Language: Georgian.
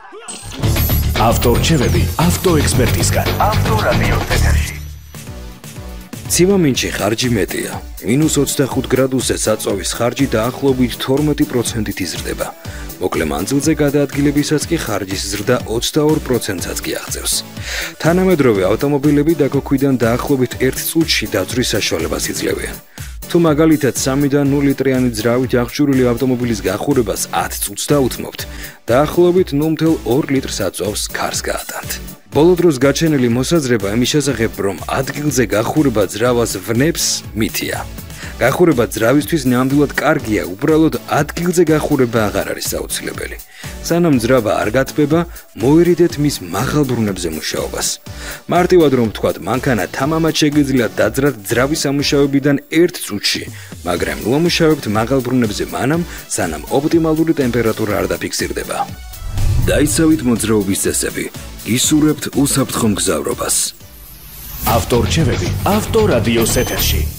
ავტორჩევები ავტოექსპერტისგან. ავტორადიოს ეთერში. ცივამინჩი ხარჯი მეტია. -25 გრადუსზე საწვავის ხარჯი დაახლოებით 12%-ით იზრდება. მოკლე მანძილზე გადაადგილებისას კი ხარჯის ზრდა 22%-საც კი აღწევს. თანამედროვე ავტომობილები დაგოქვიდან დაახლოებით 1 წუთში დაძვრის საშუალებას იძლევიან. თუ მაგალითად 3-დან 0 ლიტრიანი ძრავით აღჭურვილი ავტომობილის გახურებას 10 წუთს დაუთმობთ, დაახლოებით 0,2 ლიტრ საწვავს ქარს გაატანთ. ბოლო დროს გაჩენილი მოსაზრება იმის შესახებ, რომ ადგილზე გახურება ძრავას ვნებს, მითია. გახურება ძრავისთვის ნამდვილად კარგია, უბრალოდ ადგილზე გახურება აღარ არის საოცილებელი. სანამ ძრავა არ გათბება, მოერიდეთ მის მაღალ ბრუნებზე მუშაობას. მარტივად რომ ვთქვათ, მანქანა თამამად შეგიძლიათ დაძრათ ძრავის სამუშაოებიდან 1 წუთში, მაგრამ მოამუშავებთ მაღალ ბრუნებზე მანამ, სანამ ოპტიმალური ტემპერატურა არ დაფიქსირდება. დაიცავით მოძრაობის წესები, გისურვებთ უსაფრთხო მგზავრობას. ავტორჩევები ავტორადიოს ეთერში.